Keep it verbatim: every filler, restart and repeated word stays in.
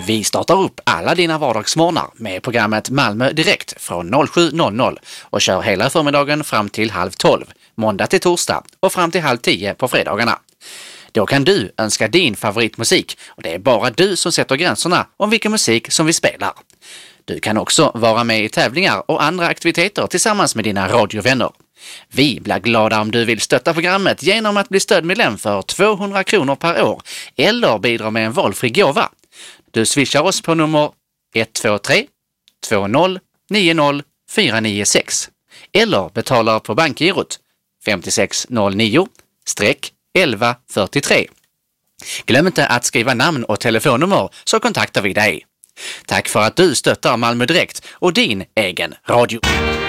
Vi startar upp alla dina vardagsmorgnar med programmet Malmö Direkt från noll sju noll noll och kör hela förmiddagen fram till halv tolv, måndag till torsdag och fram till halv tio på fredagarna. Då kan du önska din favoritmusik och det är bara du som sätter gränserna om vilken musik som vi spelar. Du kan också vara med i tävlingar och andra aktiviteter tillsammans med dina radiovänner. Vi blir glada om du vill stötta programmet genom att bli stödmedlem för tvåhundra kronor per år eller bidra med en valfri gåva. Du swishar oss på nummer ett två tre två noll nio noll fyra nio sex eller betalar på bankgirot fem sex noll nio elva fyrtiotre. Glöm inte att skriva namn och telefonnummer så kontaktar vi dig. Tack för att du stöttar Malmö Direkt och din egen radio.